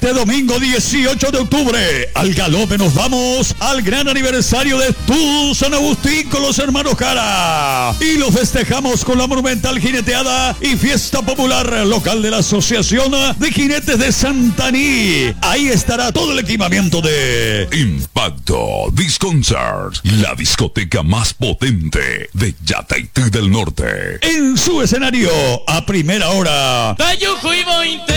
Este domingo 18 de octubre, al galope nos vamos al gran aniversario de tu San Agustín con los hermanos Jara. Y lo festejamos con la monumental jineteada y fiesta popular local de la Asociación de Jinetes de Santaní. Ahí estará todo el equipamiento de Impacto Disconcert, la discoteca más potente de Yataití del Norte. En su escenario, a primera hora,